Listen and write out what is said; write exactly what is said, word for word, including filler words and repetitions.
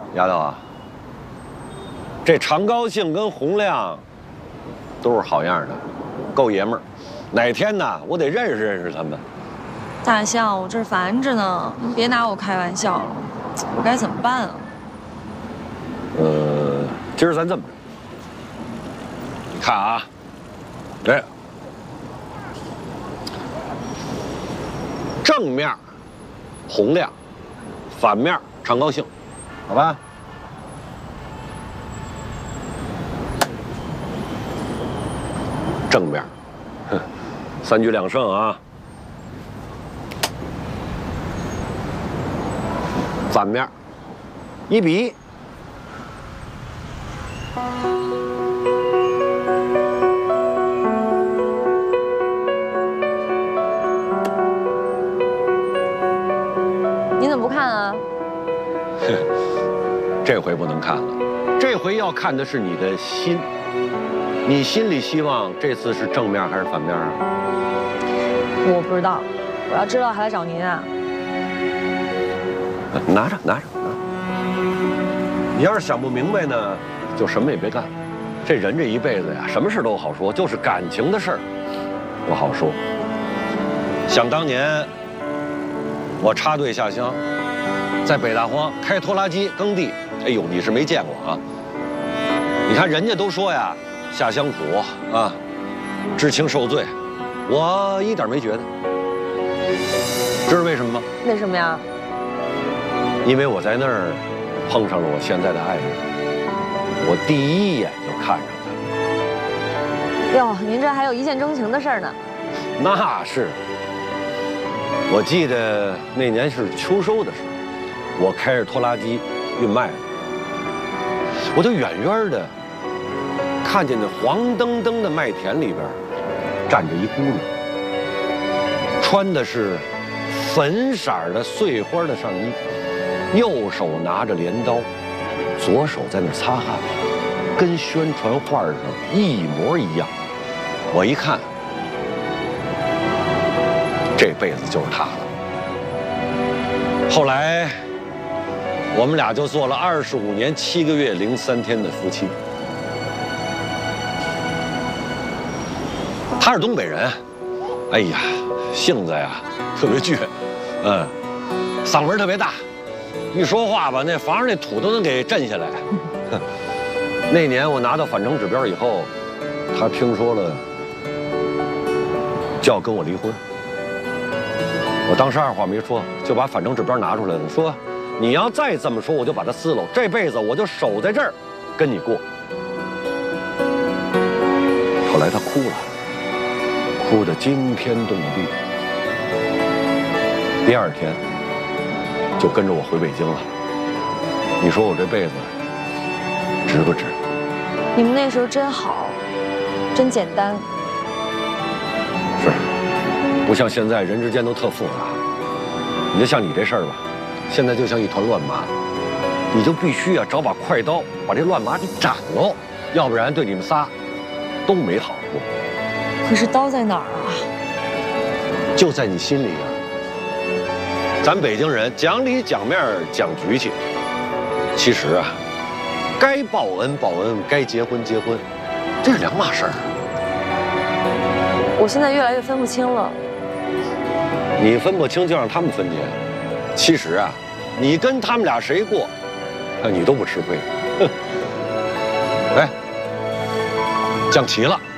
丫头啊，这常高兴跟洪亮都是好样的，够爷们儿。哪天呢，我得认识认识他们。 大象，我这儿烦着呢，您别拿我开玩笑了，我该怎么办啊？ 呃，今儿咱这么着，你看啊，这正面洪亮，反面常高兴，好吧？正面，哼，三局两胜啊。反面，一比一。 你怎么不看啊？ 这回不能看了，这回要看的是你的心。你心里希望这次是正面还是反面啊？ 我不知道，我要知道还来找您啊。 拿着，拿着，拿着。你要是想不明白呢，就什么也别干。这人这一辈子呀，什么事都好说，就是感情的事儿不好说。想当年，我插队下乡，在北大荒开拖拉机耕地，哎呦，你是没见过啊！你看人家都说呀，下乡苦啊，知情受罪，我一点没觉得。知道为什么吗？ 为什么呀？ 因为我在那儿碰上了我现在的爱人，我第一眼就看上他。 哟，您这还有一见钟情的事儿呢？ 那是。我记得那年是秋收的时候，我开着拖拉机运麦子，我就远远的看见那黄澄澄的麦田里边站着一姑娘，穿的是粉色的碎花的上衣。右手拿着镰刀，左手在那擦汗，跟宣传画上一模一样。我一看，这辈子就是他了。后来，我们俩就做了二十五年七个月零三天的夫妻。他是东北人，哎呀，性子呀特别倔，嗯，嗓门特别大。一说话吧，那房上那土都能给震下来。那年我拿到返程指标以后，他听说了，就要跟我离婚。我当时二话没说，就把返程指标拿出来了，说：“你要再这么说，我就把他撕了，这辈子我就守在这儿，跟你过。”后来他哭了，哭得惊天动地。第二天。就跟着我回北京了。你说我这辈子值不值？ 你们那时候真好，真简单。 是，不像现在人之间都特复杂。你就像你这事儿吧，现在就像一团乱麻，你就必须啊找把快刀把这乱麻给斩喽，要不然对你们仨都没好过。 可是刀在哪儿啊？ 就在你心里啊。咱北京人讲理讲面讲局气，其实啊，该报恩报恩，该结婚结婚，这是两码事儿。 我现在越来越分不清了。 你分不清就让他们分去。其实啊，你跟他们俩谁过，你都不吃亏。哼，哎，酱齐了。